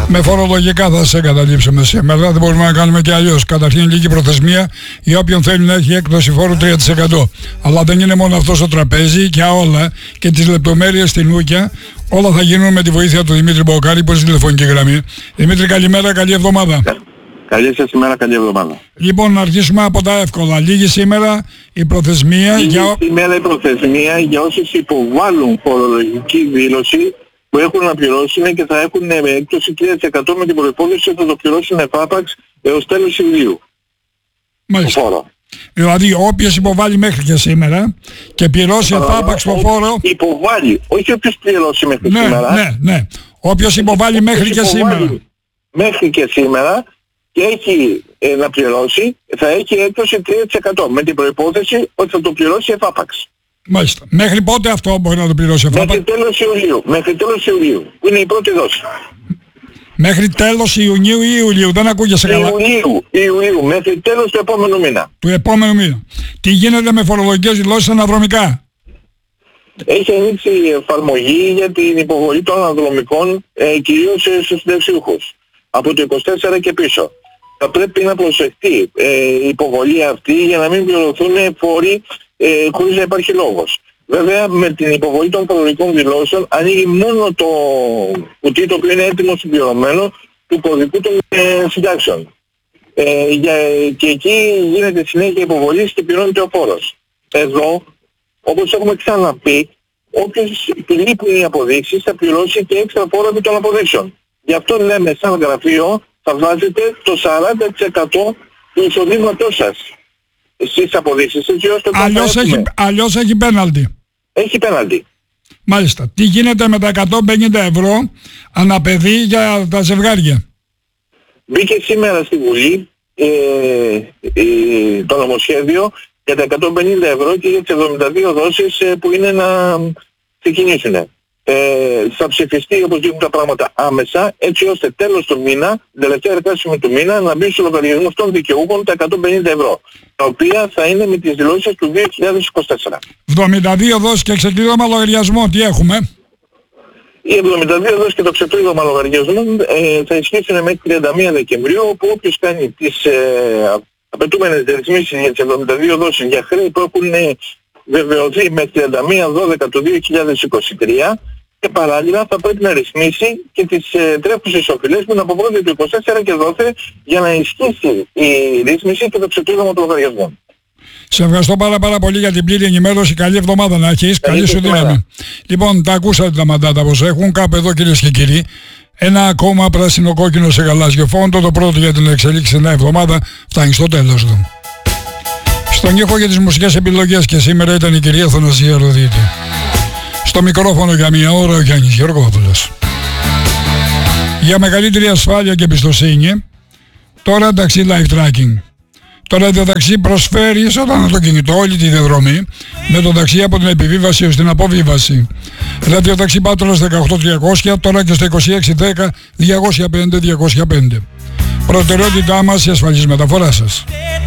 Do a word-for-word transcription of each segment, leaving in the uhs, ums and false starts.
Με φορολογικά θα σε εγκαταλείψουμε σήμερα. Δεν μπορούμε να κάνουμε και αλλιώς. Καταρχήν λίγη προθεσμία για όποιον θέλει να έχει έκπτωση φόρου τρία τοις εκατό. Αλλά δεν είναι μόνο αυτό στο τραπέζι, και όλα και τις λεπτομέρειες στην Ούκια. Όλα θα γίνουν με τη βοήθεια του Δημήτρη Μποκάρη που είναι στη τηλεφωνική γραμμή. Δημήτρη, καλημέρα, καλή εβδομάδα. Καλή σας ημέρα, καλή εβδομάδα. Λοιπόν, να αρχίσουμε από τα εύκολα. Λίγη σήμερα η προθεσμία. Λίγη για... σήμερα η προθεσμία για όσους υποβάλλουν φορολογική δήλωση που έχουν να πληρώσουν και θα έχουν έκπτωση τρία τοις εκατό με την προϋπόθεση ότι θα το πληρώσουν εφάπαξ έως τέλος Ιουλίου. Μάλιστα. Το φόρο. Δηλαδή όποιος υποβάλλει μέχρι και σήμερα και πληρώσει εφάπαξ το φόρο... Υποβάλλει, όχι όποιος πληρώσει μέχρι ναι, σήμερα. Ναι, ναι. Όποιος υποβάλλει μέχρι και σήμερα. Μέχρι και σήμερα και έχει ε, να πληρώσει, θα έχει έκπτωση τρία τοις εκατό με την προϋπόθεση ότι θα το πληρώσει εφάπαξ. Μάλιστα. Μέχρι πότε αυτό μπορεί να το πληρώσει εφάπαξ? Μέχρι τέλος Ιουλίου. Μέχρι τέλος Ιουλίου. Που είναι η πρώτη δόση. Μέχρι τέλος Ιουνίου ή Ιουλίου? Δεν ακούγεσαι καλά. Ιουλίου. Ιουλίου. Μέχρι τέλος του επόμενου μήνα. Του επόμενου μήνα. Τι γίνεται με φορολογικές δηλώσεις αναδρομικά? Έχει ανοίξει η εφαρμογή για την υποβολή των αναδρομικών ε, κυρίως στους συνταξιούχους. Από το είκοσι τέσσερα και πίσω. Θα πρέπει να προσεχτεί ε, η υποβολή αυτή για να μην πληρωθούν φόροι ε, χωρίς να υπάρχει λόγος. Βέβαια με την υποβολή των φορολογικών δηλώσεων ανοίγει μόνο το κουτί το οποίο είναι έτοιμο συμπληρωμένο του κωδικού των ε, συντάξεων. Ε, για, και εκεί γίνεται συνέχεια υποβολής και πληρώνεται ο φόρος. Εδώ, όπως έχουμε ξαναπεί, όποιος λείπουν οι αποδείξεις θα πληρώσει και έξτρα φόρο επί των αποδείξεων. Γι' αυτό λέμε σαν γραφείο θα βάζετε το σαράντα τοις εκατό του εισοδήματός σας στις αποδείξεις. Αλλιώς έχει, αλλιώς έχει πέναλτι. Έχει πέναλτι. Μάλιστα. Τι γίνεται με τα εκατόν πενήντα ευρώ αναπαιδεί για τα ζευγάρια? Μπήκε σήμερα στη Βουλή ε, ε, το νομοσχέδιο για τα εκατόν πενήντα ευρώ και για τις εβδομήντα δύο δόσεις ε, που είναι να ξεκινήσουν. Ε, θα ψηφιστεί όπως δείχνουν τα πράγματα άμεσα, έτσι ώστε τέλος του μήνα, την τελευταία εργάσιμη του μήνα, να μπει στους λογαριασμούς των δικαιούχων τα εκατόν πενήντα ευρώ, τα οποία θα είναι με τις δηλώσεις του δύο χιλιάδες είκοσι τέσσερα. εβδομήντα δύο δόσεις και ξεκλείδωμα λογαριασμό, τι έχουμε? Οι εβδομήντα δύο δόσεις και το ξεκλείδωμα λογαριασμού ε, θα ισχύσουν μέχρι τριάντα μία Δεκεμβρίου, όπου όποιος κάνει τις ε, απαιτούμενες ρυθμίσεις για τις εβδομήντα δύο δόσεις για χρέη που έχουν ε, βεβαιωθεί με τριάντα μία Δεκεμβρίου του δύο χιλιάδες είκοσι τρία, και παράλληλα θα πρέπει να ρυθμίσει και τις ε, τρέχουσες οφειλές που είναι από πρώτη του είκοσι τέσσερα και δόθε για να ισχύσει η ρύθμιση και το ξεκλείδωμα των λογαριασμών. Σε ευχαριστώ πάρα πάρα πολύ για την πλήρη ενημέρωση. Καλή εβδομάδα να έχεις. Καλή, καλή σου δύναμη. Λοιπόν, τα ακούσατε τα μαντάτα πως έχουν. Κάπου εδώ κυρίες και κύριοι. Ένα ακόμα πράσινο κόκκινο σε γαλάζιο φόντο. Το πρώτο για την εξελίξη μια εβδομάδα φτάνει στο τέλος του. Στον ήχο για τις μουσικές επιλογές και σήμερα ήταν η κυρία Θανασία Ροδίτη. Στο μικρόφωνο για μία ώρα ο Γιάννης Γεωργόπουλος. Για μεγαλύτερη ασφάλεια και εμπιστοσύνη, τώρα ταξί Live Tracking. Το ραδιοταξί προσφέρει σε όταν το κινητό όλη τη διαδρομή με το ταξί από την επιβίβαση έως την αποβίβαση. Ραδιοταξί Πάτρας δεκαοκτώ τριακόσια, τώρα και στο είκοσι έξι δέκα διακόσια πέντε διακόσια πέντε. Προτεραιότητά μας η ασφαλής μεταφορά σας.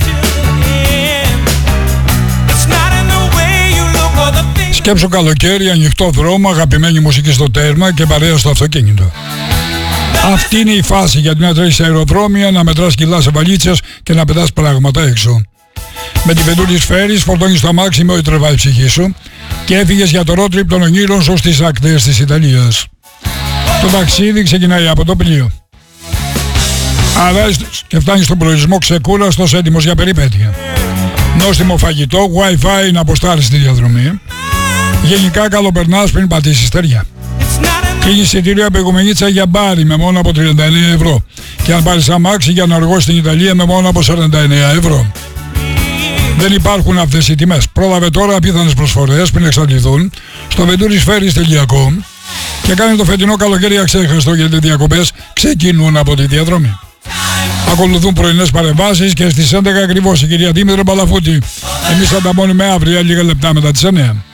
Σκέψου καλοκαίρι, ανοιχτό δρόμο, αγαπημένη μουσική στο τέρμα και παρέα στο αυτοκίνητο. Αυτή είναι η φάση γιατί να τρέχεις σε αεροδρόμια, να μετράς κιλά σε βαλίτσες και να πετάς πράγματα έξω. Με την Βεντούλη Σφαίρης φορτώνεις το αμάξι με ό,τι τρεβάει η ψυχή σου και έφυγες για το road trip των ονείρων σου στις ακτές της Ιταλίας. Το ταξίδι ξεκινάει από το πλοίο. Αράζεις και φτάνεις στον προορισμό ξεκούραστος, έτοιμος για περιπέτεια. Νόστιμο φαγητό, wifi να αποστάρεις τη διαδρομή. Γενικά καλοπερνάς πριν πατήσεις στεριά. Κλείνεις εισιτήριο από Οικουμενίτσα για μπάρι με μόνο από τριάντα εννέα ευρώ. Και αν πάρεις αμάξι για να αργώσεις στην Ιταλία με μόνο από σαράντα εννέα ευρώ. Δεν υπάρχουν αυτές οι τιμές. Πρόλαβε τώρα απίθανες προσφορές πριν εξαντληθούν στο venturisferis τελεία com και κάνε το φετινό καλοκαίρι αξέχαστο γιατί οι διακοπές ξεκινούν από τη διαδρομή. Ακολουθούν πρωινές παρεμβάσεις και στις έντεκα ακριβώς η κυρία Δήμητρα Μπαλαφούτη. Εμείς θα τα μόνουμε αύριο λίγα λεπτά μετά τις εννέα.